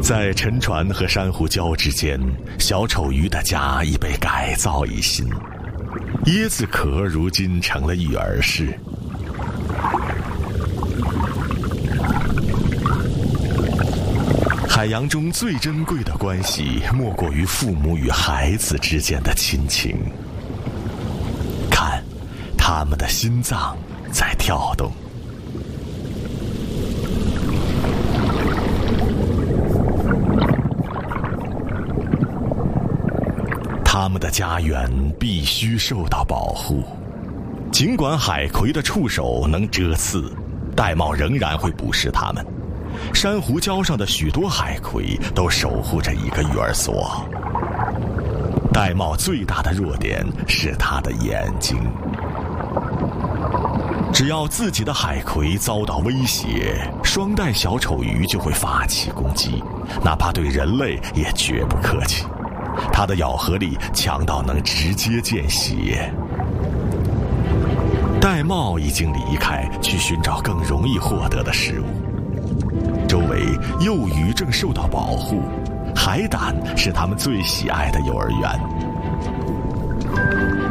在沉船和珊瑚礁之间，小丑鱼的家已被改造一新。椰子壳如今成了育儿室。海洋中最珍贵的关系，莫过于父母与孩子之间的亲情。看，他们的心脏在跳动。他们的家园必须受到保护。尽管海葵的触手能蛰刺，玳瑁仍然会捕食它们。珊瑚礁上的许多海葵都守护着一个育儿所。玳瑁最大的弱点是它的眼睛。只要自己的海葵遭到威胁，双带小丑鱼就会发起攻击，哪怕对人类也绝不客气。它的咬合力强到能直接见血。玳瑁已经离开，去寻找更容易获得的食物。周围幼鱼正受到保护，海胆是它们最喜爱的幼儿园。